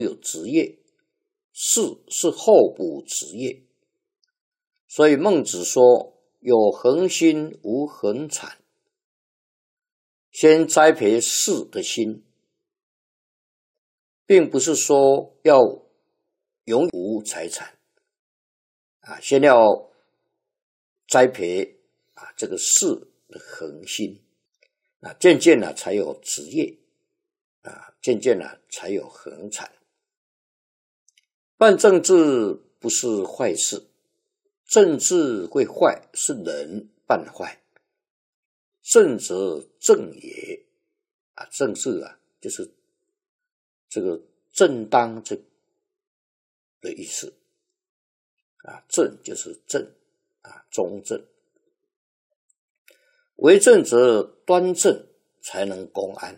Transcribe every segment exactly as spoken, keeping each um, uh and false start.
有职业，士是候补职业。所以孟子说有恒心无恒产，先栽培士的心，并不是说要永无财产啊，先要栽培啊这个士的恒心啊，渐渐呢才有职业啊，渐渐呢才有恒产。办政治不是坏事，政治会坏是人办坏。正则正也啊，正是啊，就是这个正当这的意思啊，正就是正啊，中正。为政者端正，才能公安。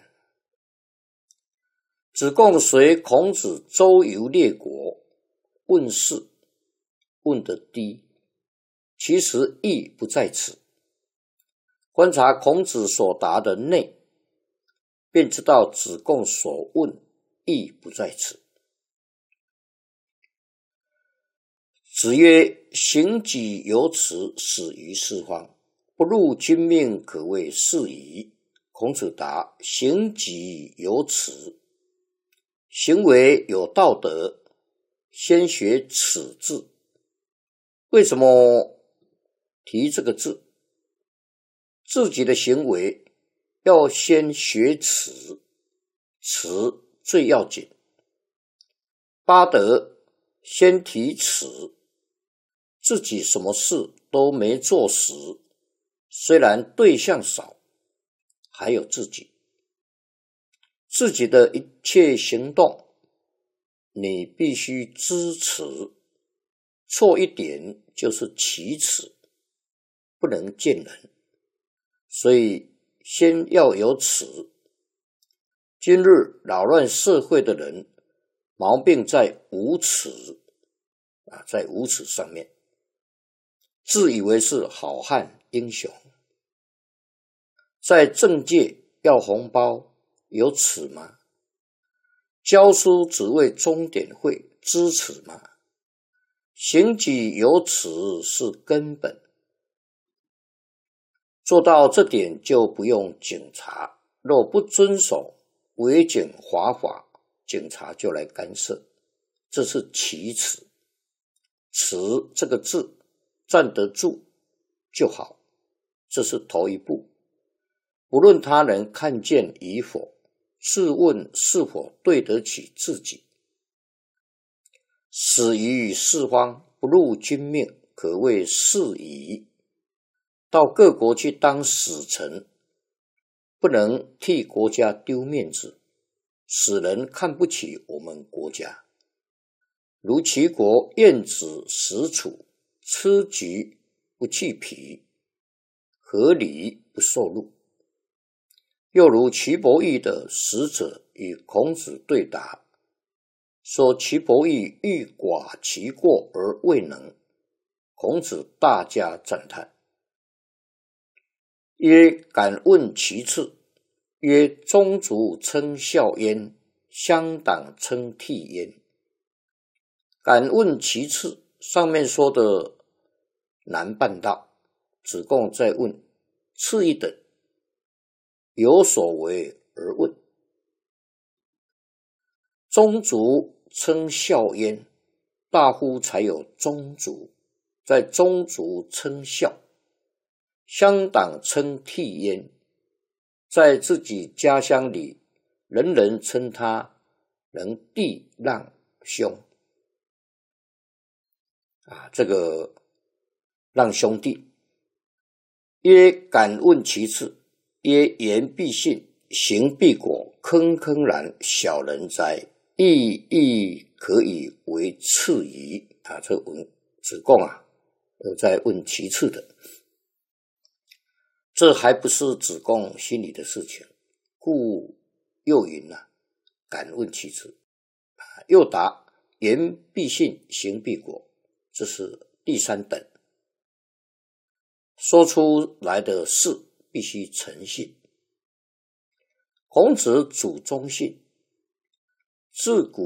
子贡随孔子周游列国，问事问得低，其实意不在此。观察孔子所答的内，便知道子贡所问意不在此。子曰：行己有耻，始于四方，不入君命，可谓是矣。孔子答：行己有耻，行为有道德，先学耻字。为什么提这个字？自己的行为要先学耻，耻最要紧。八德先提耻，自己什么事都没做时，虽然对象少，还有自己。自己的一切行动，你必须知耻，错一点就是启齿，不能见人。所以先要有耻。今日扰乱社会的人，毛病在无耻啊，在无耻上面，自以为是好汉英雄。在政界要红包，有耻吗？教书只为钟点会，知耻吗？行己有耻是根本。做到这点就不用警察，若不遵守违警罚法，警察就来干涉，这是启齿。耻这个字站得住就好，这是头一步。不论他人看见与否，试问是否对得起自己。始于四方，不入君命，可谓是矣。到各国去当使臣，不能替国家丢面子，使人看不起我们国家。如齐国晏子使楚，吃橘不去皮，合理不受禄。又如齐伯玉的使者与孔子对答，说齐伯玉欲寡其过而未能，孔子大加赞叹。曰：敢问其次。曰：宗族称孝焉，乡党称悌焉。敢问其次，上面说的难办到，子贡再问次一等，有所为而问。宗族称孝焉，大夫才有宗族，在宗族称孝。乡党称悌焉，在自己家乡里，人人称他能弟让兄啊，这个让兄弟。曰：敢问其次。曰：言必信，行必果，坑坑然，小人哉！亦亦可以为次矣。啊，这问子贡啊，又在问其次的。这还不是子贡心里的事情，故又云啊，敢问其次。又答：言必信，行必果，这是第三等。说出来的事必须诚信。孔子主忠信，自古